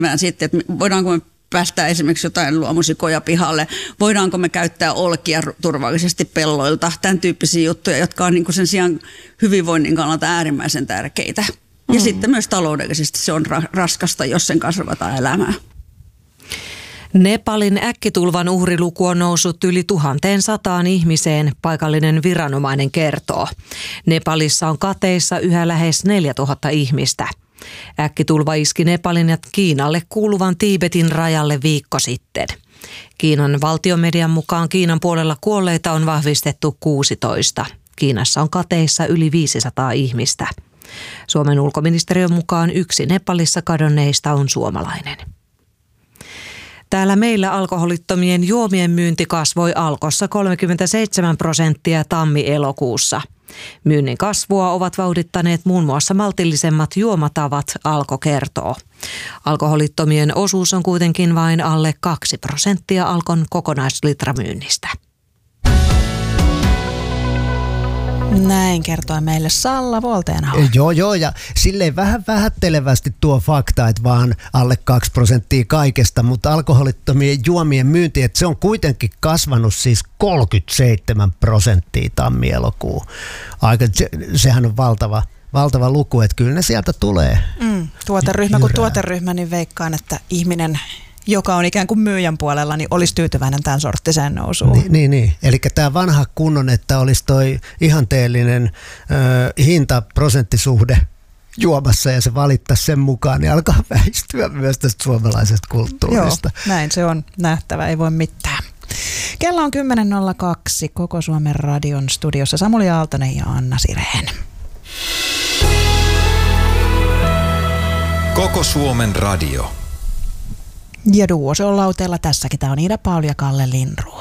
sitten, että voidaanko me päästää esimerkiksi jotain luomusikoja pihalle, voidaanko me käyttää olkia turvallisesti pelloilta, tämän tyyppisiä juttuja, jotka on niin kuin sen sijaan hyvinvoinnin kannalta äärimmäisen tärkeitä. Ja sitten myös taloudellisesti se on raskasta, jos sen kasvataan elämää. Nepalin äkkitulvan uhriluku on noussut yli 1100 ihmiseen, paikallinen viranomainen kertoo. Nepalissa on kateissa yhä lähes 4000 ihmistä. Äkkitulva iski Nepalin ja Kiinalle kuuluvan Tiibetin rajalle viikko sitten. Kiinan valtiomedian mukaan Kiinan puolella kuolleita on vahvistettu 16. Kiinassa on kateissa yli 500 ihmistä. Suomen ulkoministeriön mukaan yksi Nepalissa kadonneista on suomalainen. Täällä meillä alkoholittomien juomien myynti kasvoi Alkossa 37% tammi-elokuussa. Myynnin kasvua ovat vauhdittaneet muun muassa maltillisemmat juomatavat, Alko kertoo. Alkoholittomien osuus on kuitenkin vain alle 2% Alkon kokonaislitraamyynnistä. Näin kertoi meille Salla Voltenhau. Joo, ja silleen vähän vähättelevästi tuo fakta, että vaan alle 2% kaikesta, mutta alkoholittomien juomien myynti, että se on kuitenkin kasvanut siis 37% tammi-elokuun. Sehän on valtava luku, että kyllä ne sieltä tulee. Tuoteryhmä kuin tuoteryhmä, niin veikkaan, että ihminen, joka on ikään kuin myyjän puolella, niin olisi tyytyväinen tämän sorttiseen nousuun. Niin. Eli tämä vanha kunnon, että olisi toi ihanteellinen hinta-prosenttisuhde juomassa ja se valittaisi sen mukaan, niin alkaa väistyä myös tästä suomalaisesta kulttuurista. Joo, näin se on nähtävä, ei voi mitään. Kello on 10.02 Koko Suomen radion studiossa Samuli Aaltonen ja Anna Sireen. Koko Suomen radio. Ja duo se on lauteella tässäkin. Tämä on Ida Pauli ja Kalle Lindroth.